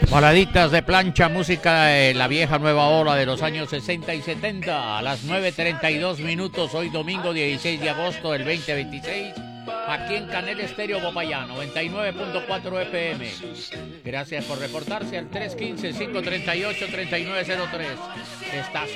Baladitas de plancha, música de la vieja nueva ola de los años 60 y 70 a las 9:32 minutos, hoy domingo 16 de agosto del 2026, aquí en Canel Estéreo Popayán, 99.4 FM. Gracias por reportarse al 315-538-3903. Estás